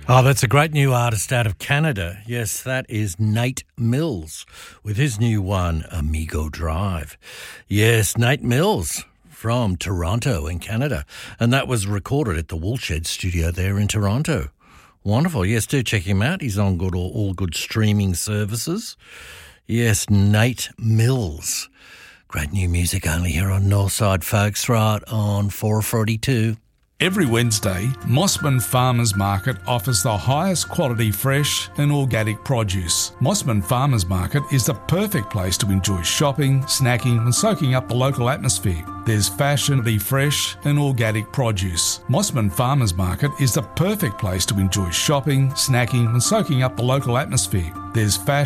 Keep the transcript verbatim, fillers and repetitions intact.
Oh, that's a great new artist out of Canada. Yes, that is Nate Mills with his new one, Amigo Drive. Yes, Nate Mills from Toronto in Canada. And that was recorded at the Woolshed studio there in Toronto. Wonderful. Yes, do check him out. He's on good all, all good streaming services. Yes, Nate Mills. Great new music only here on Northside, folks, right on four forty-two. Every Wednesday, Mossman Farmers Market offers the highest quality fresh and organic produce. Mossman Farmers Market is the perfect place to enjoy shopping, snacking and soaking up the local atmosphere. There's fashionably fresh and organic produce. Mossman Farmers Market is the perfect place to enjoy shopping, snacking and soaking up the local atmosphere. There's fashion